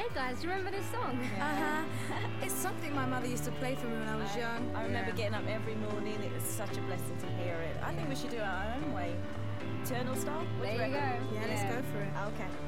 Hey guys, do you remember this song? It's something my mother used to play for me when I was young. I remember getting up every morning. It was such a blessing to hear it. I think we should do it our own way. Eternal style? There you go. Yeah, let's go for it. Okay.